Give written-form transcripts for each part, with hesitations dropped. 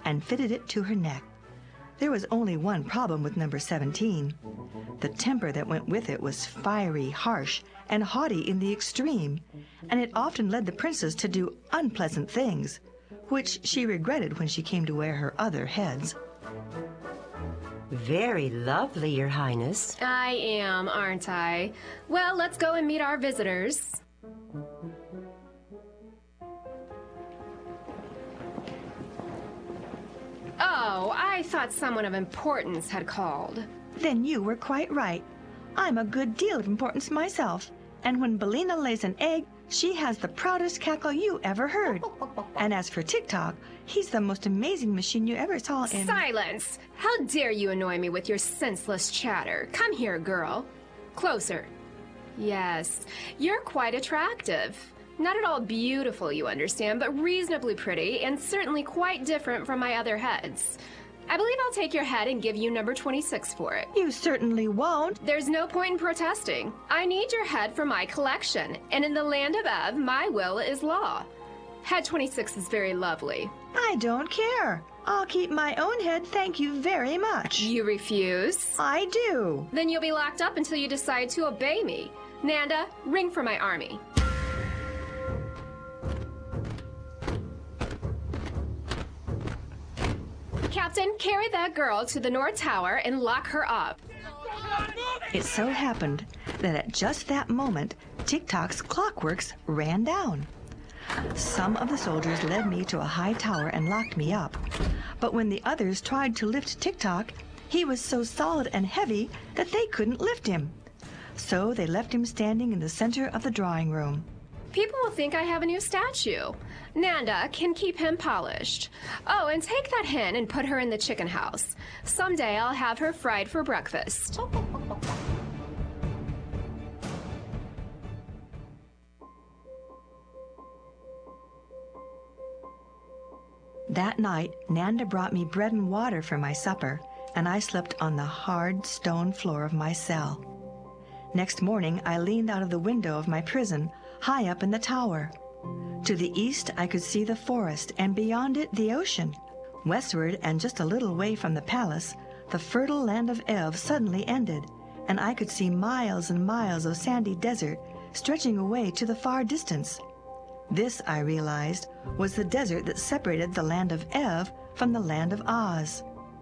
and fitted it to her neck. There was only one problem with number 17. The temper that went with it was fiery, harsh, and haughty in the extreme, and it often led the princess to do unpleasant things, which she regretted when she came to wear her other heads. Very lovely, Your Highness. I am, aren't I? Well, let's go and meet our visitors. Oh, I thought someone of importance had called. Then you were quite right. I'm a good deal of importance myself, and when Billina lays an egg, she has the proudest cackle you ever heard. And as for TikTok, he's the most amazing machine you ever saw in... Silence! How dare you annoy me with your senseless chatter? Come here, girl. Closer. Yes, you're quite attractive. Not at all beautiful, you understand, but reasonably pretty, and certainly quite different from my other heads. I believe I'll take your head and give you number 26 for it. You certainly won't. There's no point in protesting. I need your head for my collection, and in the land of Ev, my will is law. Head 26 is very lovely. I don't care. I'll keep my own head, thank you very much. You refuse? I do. Then you'll be locked up until you decide to obey me. Nanda, ring for my army. Captain, carry that girl to the North Tower and lock her up. It so happened that at just that moment, TikTok's clockworks ran down. Some of the soldiers led me to a high tower and locked me up. But when the others tried to lift TikTok, he was so solid and heavy that they couldn't lift him. So they left him standing in the center of the drawing room. People will think I have a new statue. Nanda can keep him polished. Oh, and take that hen and put her in the chicken house. Someday I'll have her fried for breakfast. That night, Nanda brought me bread and water for my supper, and I slept on the hard stone floor of my cell. Next morning, I leaned out of the window of my prison, high up in the tower. To the east, I could see the forest, and beyond it, the ocean. Westward, and just a little way from the palace, the fertile land of Ev suddenly ended, and I could see miles and miles of sandy desert stretching away to the far distance. This, I realized, was the desert that separated the land of Ev from the land of Oz.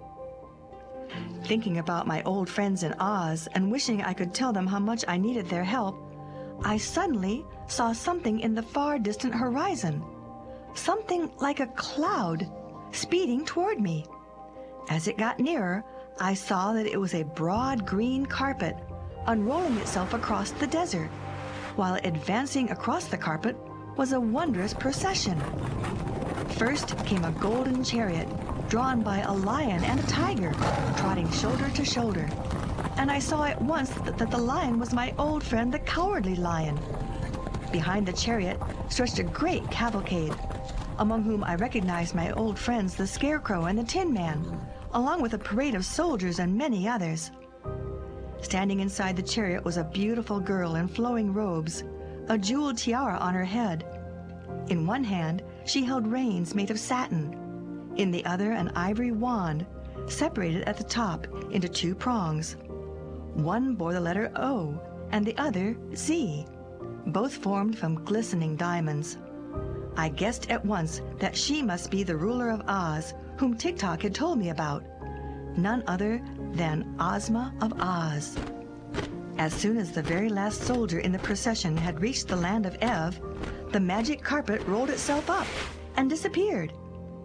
Thinking about my old friends in Oz and wishing I could tell them how much I needed their help, I suddenly saw something in the far distant horizon. Something like a cloud speeding toward me. As it got nearer, I saw that it was a broad green carpet unrolling itself across the desert, while advancing across the carpet was a wondrous procession. First came a golden chariot drawn by a lion and a tiger, trotting shoulder to shoulder. And I saw at once that the lion was my old friend, the Cowardly Lion. Behind the chariot stretched a great cavalcade, among whom I recognized my old friends, the Scarecrow and the Tin Man, along with a parade of soldiers and many others. Standing inside the chariot was a beautiful girl in flowing robes, a jeweled tiara on her head. In one hand, she held reins made of satin. In the other, an ivory wand, separated at the top into two prongs. One bore the letter O, and the other Z, both formed from glistening diamonds. I guessed at once that she must be the ruler of Oz, whom TikTok had told me about, none other than Ozma of Oz. As soon as the very last soldier in the procession had reached the land of Ev, the magic carpet rolled itself up and disappeared.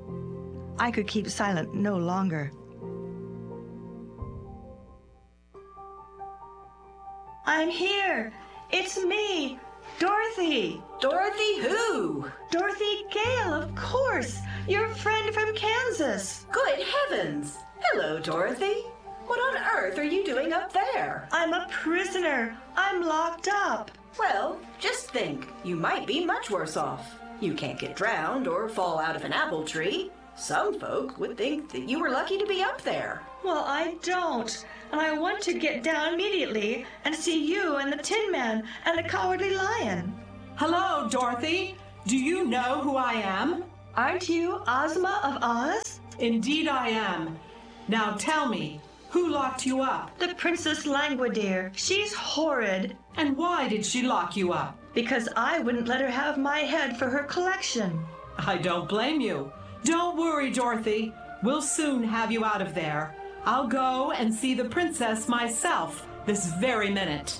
I could keep silent no longer. I'm here! It's me, Dorothy! Dorothy who? Dorothy Gale, of course! Your friend from Kansas! Good heavens! Hello, Dorothy. What on earth are you doing up there? I'm a prisoner. I'm locked up. Well, just think, you might be much worse off. You can't get drowned or fall out of an apple tree. Some folk would think that you were lucky to be up there. Well, I don't. And I want to get down immediately and see you and the Tin Man and the Cowardly Lion. Hello, Dorothy. Do you know who I am? Aren't you Ozma of Oz? Indeed I am. Now tell me, who locked you up? The Princess Languidear. She's horrid. And why did she lock you up? Because I wouldn't let her have my head for her collection. I don't blame you. Don't worry, Dorothy. We'll soon have you out of there. I'll go and see the princess myself this very minute.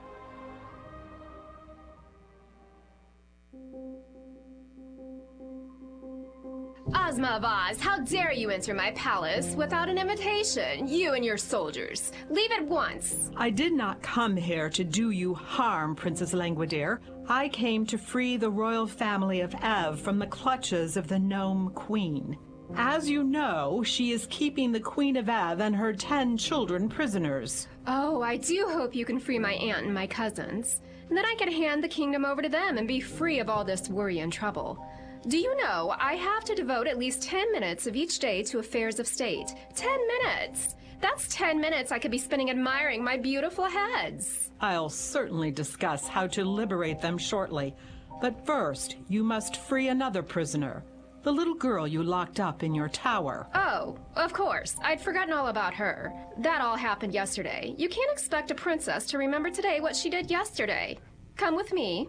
Ozma of Oz, how dare you enter my palace without an invitation, you and your soldiers. Leave at once. I did not come here to do you harm, Princess Languidear. I came to free the royal family of Ev from the clutches of the Gnome Queen. As you know, she is keeping the Queen of Ev and her 10 children prisoners. Oh, I do hope you can free my aunt and my cousins. And then I can hand the kingdom over to them and be free of all this worry and trouble. Do you know, I have to devote at least 10 minutes of each day to affairs of state. 10 minutes! That's 10 minutes I could be spending admiring my beautiful heads. I'll certainly discuss how to liberate them shortly. But first, you must free another prisoner, the little girl you locked up in your tower. Oh, of course. I'd forgotten all about her. That all happened yesterday. You can't expect a princess to remember today what she did yesterday. Come with me.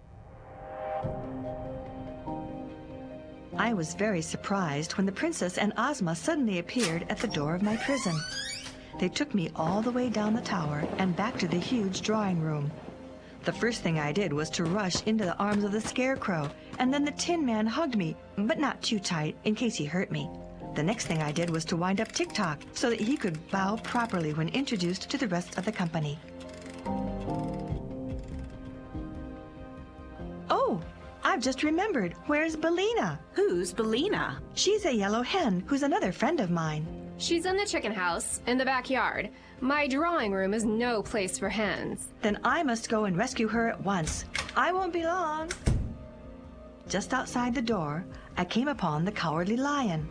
I was very surprised when the princess and Ozma suddenly appeared at the door of my prison. They took me all the way down the tower and back to the huge drawing room. The first thing I did was to rush into the arms of the Scarecrow, and then the Tin Man hugged me, but not too tight in case he hurt me. The next thing I did was to wind up Tick-Tock so that he could bow properly when introduced to the rest of the company. Oh! I've just remembered. Where's Billina? Who's Billina? She's a yellow hen who's another friend of mine. She's in the chicken house, in the backyard. My drawing room is no place for hens. Then I must go and rescue her at once. I won't be long. Just outside the door, I came upon the Cowardly Lion.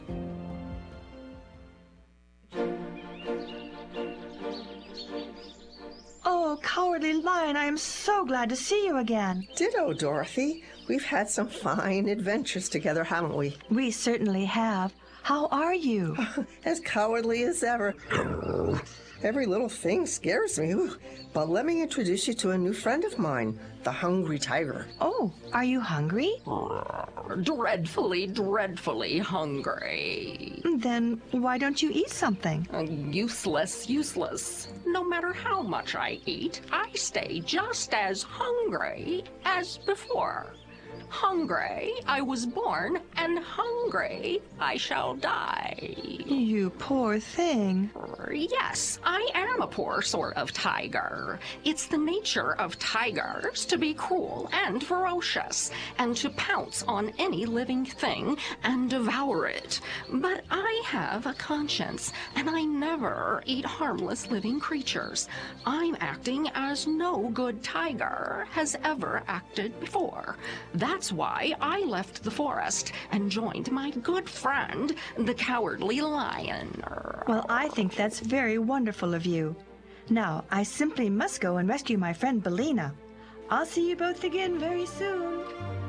Oh, Cowardly Lion, I am so glad to see you again. Ditto, Dorothy. We've had some fine adventures together, haven't we? We certainly have. How are you? As cowardly as ever. Every little thing scares me. But let me introduce you to a new friend of mine, the Hungry Tiger. Oh, are you hungry? Dreadfully, dreadfully hungry. Then why don't you eat something? Useless, useless. No matter how much I eat, I stay just as hungry as before. Hungry I was born, and hungry I shall die. You poor thing. Yes, I am a poor sort of tiger. It's the nature of tigers to be cruel and ferocious, and to pounce on any living thing and devour it. But I have a conscience, and I never eat harmless living creatures. I'm acting as no good tiger has ever acted before. That's why I left the forest and joined my good friend, the Cowardly Lion. Well, I think that's very wonderful of you. Now, I simply must go and rescue my friend Billina. I'll see you both again very soon.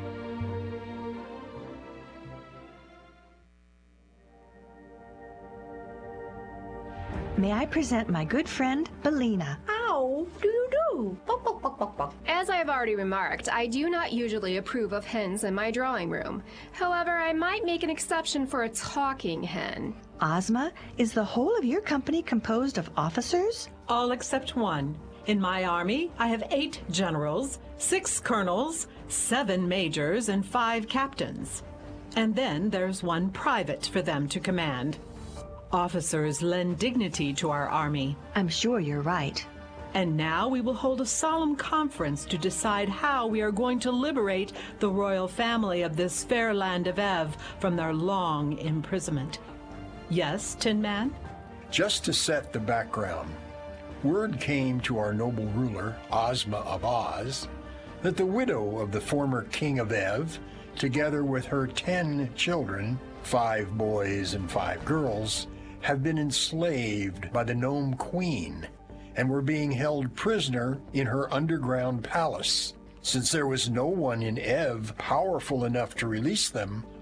May I present my good friend, Billina. How do you do? As I have already remarked, I do not usually approve of hens in my drawing room. However, I might make an exception for a talking hen. Ozma, is the whole of your company composed of officers? All except one. In my army, I have 8 generals, 6 colonels, 7 majors, and 5 captains. And then there's one private for them to command. Officers lend dignity to our army. I'm sure you're right. And now we will hold a solemn conference to decide how we are going to liberate the royal family of this fair land of Ev from their long imprisonment. Yes, Tin Man? Just to set the background, word came to our noble ruler, Ozma of Oz, that the widow of the former king of Ev, together with her 10 children, 5 boys and 5 girls, have been enslaved by the Gnome Queen and were being held prisoner in her underground palace. Since there was no one in Ev powerful enough to release them,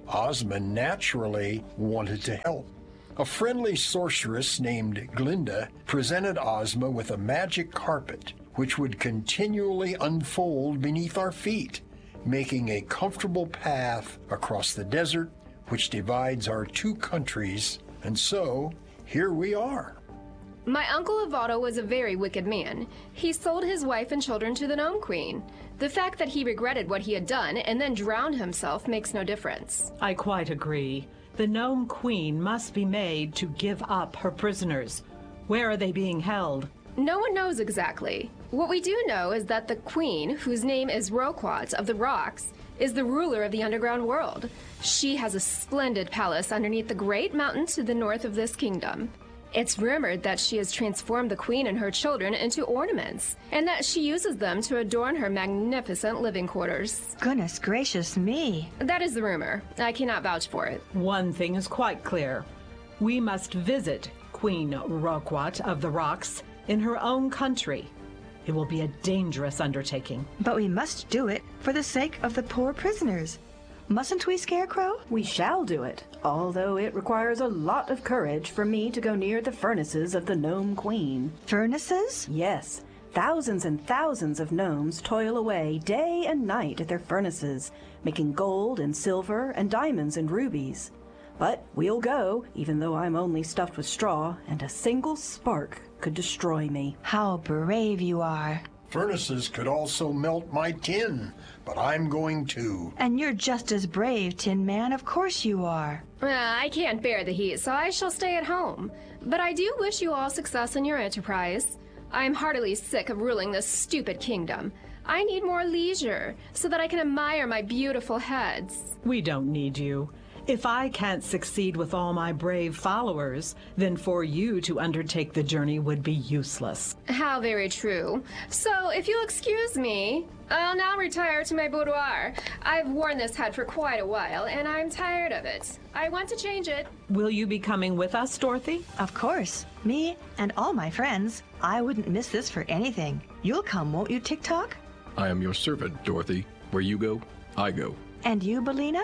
Ozma naturally wanted to help. A friendly sorceress named Glinda presented Ozma with a magic carpet, which would continually unfold beneath our feet, making a comfortable path across the desert which divides our two countries. And so, here we are. My uncle Avado was a very wicked man. He sold his wife and children to the Gnome Queen. The fact that he regretted what he had done and then drowned himself makes no difference. I quite agree. The Gnome Queen must be made to give up her prisoners. Where are they being held? No one knows exactly. What we do know is that the Queen, whose name is Roquat of the Rocks, is the ruler of the underground world. She has a splendid palace underneath the great mountain to the north of this kingdom. It's rumored that she has transformed the Queen and her children into ornaments, and that she uses them to adorn her magnificent living quarters. Goodness gracious me. That is the rumor. I cannot vouch for it. One thing is quite clear. We must visit Queen Roquat of the Rocks in her own country. It will be a dangerous undertaking. But we must do it for the sake of the poor prisoners. Mustn't we, Scarecrow? We shall do it, although it requires a lot of courage for me to go near the furnaces of the Gnome Queen. Furnaces? Yes, thousands and thousands of gnomes toil away day and night at their furnaces, making gold and silver and diamonds and rubies. But we'll go, even though I'm only stuffed with straw, and a single spark could destroy me. How brave you are. Furnaces could also melt my tin, but I'm going to. And you're just as brave, Tin Man. Of course you are. I can't bear the heat, so I shall stay at home. But I do wish you all success in your enterprise. I am heartily sick of ruling this stupid kingdom. I need more leisure, so that I can admire my beautiful heads. We don't need you. If I can't succeed with all my brave followers, then for you to undertake the journey would be useless. How very true. So, if you'll excuse me, I'll now retire to my boudoir. I've worn this hat for quite a while, and I'm tired of it. I want to change it. Will you be coming with us, Dorothy? Of course. Me and all my friends. I wouldn't miss this for anything. You'll come, won't you, TikTok? I am your servant, Dorothy. Where you go, I go. And you, Bellina?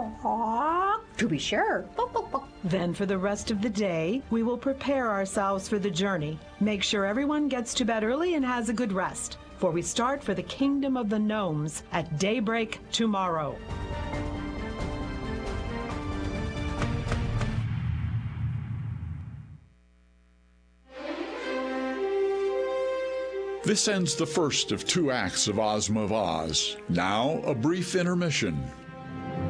To be sure. Then for the rest of the day, we will prepare ourselves for the journey. Make sure everyone gets to bed early and has a good rest, for we start for the Kingdom of the Gnomes at daybreak tomorrow. This ends the first of 2 acts of Ozma of Oz. Now, a brief intermission.